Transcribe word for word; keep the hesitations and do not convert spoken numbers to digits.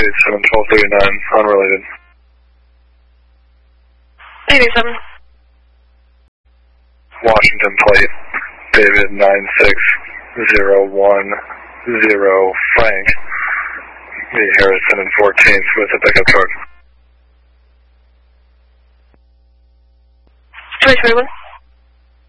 eighty-seven, twelve thirty-nine, unrelated. eighty-seven. Washington plate, David nine six zero one zero, Frank, the Harrison and fourteenth with a pickup truck. three three one.